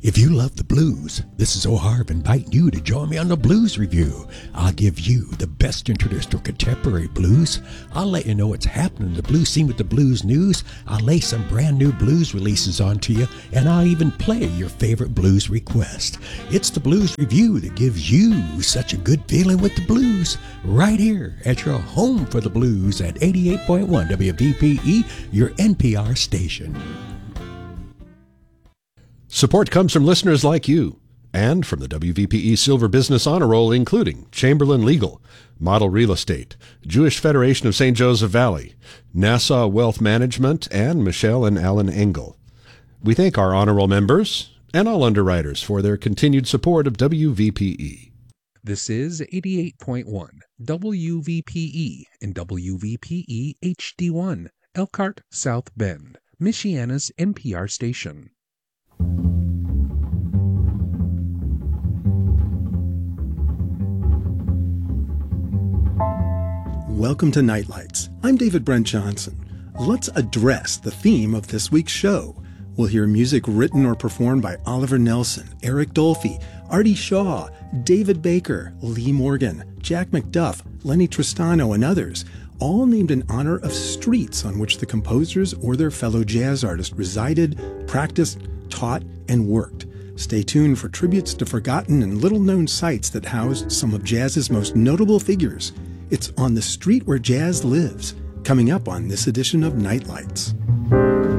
If you love the blues, this is O'Harv inviting you to join me on the Blues Review. I'll give you the best introduced contemporary blues. I'll let you know what's happening in the blues scene with the blues news. I'll lay some brand new blues releases onto you, and I'll even play your favorite blues request. It's the Blues Review that gives you such a good feeling with the blues, right here at your home for the blues at 88.1 WVPE, your NPR station. Support comes from listeners like you and from the WVPE Silver Business Honor Roll, including Chamberlain Legal, Model Real Estate, Jewish Federation of St. Joseph Valley, Nassau Wealth Management, and Michelle and Alan Engel. We thank our honor roll members and all underwriters for their continued support of WVPE. This is 88.1 WVPE and WVPE HD1, Elkhart, South Bend, Michiana's NPR station. Welcome to Nightlights. I'm David Brent Johnson. Let's address the theme of this week's show. We'll hear music written or performed by Oliver Nelson, Eric Dolphy, Artie Shaw, David Baker, Lee Morgan, Jack McDuff, Lenny Tristano, and others, all named in honor of streets on which the composers or their fellow jazz artists resided, practiced, taught, and worked. Stay tuned for tributes to forgotten and little-known sites that housed some of jazz's most notable figures. It's On the Street Where Jazz Lives, coming up on this edition of Nightlights.